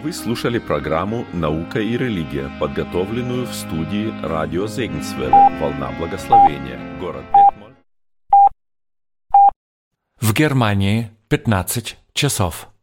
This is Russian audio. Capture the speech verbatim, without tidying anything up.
Вы слушали программу «Наука и религия», подготовленную в студии радио Зегенсвелле «Волна благословения», город Детмольд. В Германии пятнадцать часов.